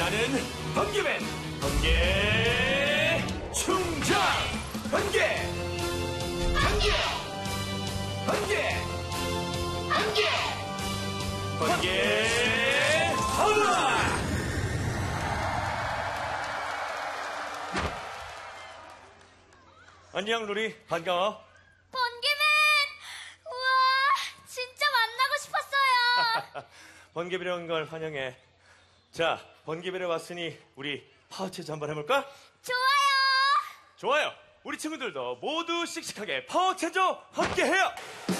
나는 번개맨 번개 충전 번개 번개 번개 번개 번개 파워. 안녕 루리, 반가워. 번개맨! 우와, 진짜 만나고 싶었어요. 번개비로 온 걸 환영해. 자, 번개비로 왔으니 우리 파워체조 한번 해볼까? 좋아요. 좋아요. 우리 친구들도 모두 씩씩하게 파워체조 함께 해요.